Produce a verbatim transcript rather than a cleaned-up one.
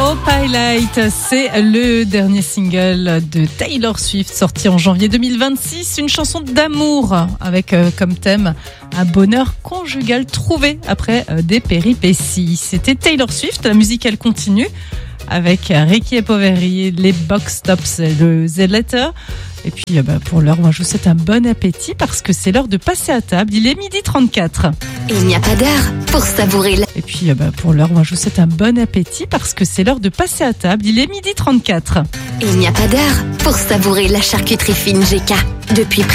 Autopilot, c'est le dernier single de Taylor Swift sorti en janvier deux mille vingt-six. Une chanson d'amour avec euh, comme thème un bonheur conjugal trouvé après euh, des péripéties. C'était Taylor Swift. La musique, elle continue avec Ricky et Poveri, les Box Tops, le The Letter. Et puis euh, bah, pour l'heure, moi je vous souhaite un bon appétit parce que c'est l'heure de passer à table. Il est midi trente-quatre. Il n'y a pas d'heure pour savourer la... Et puis euh, bah, pour l'heure, moi je vous souhaite un bon appétit parce que c'est l'heure de passer à table. Il est midi trente-quatre. Il n'y a pas d'heure pour savourer la charcuterie fine G K. Depuis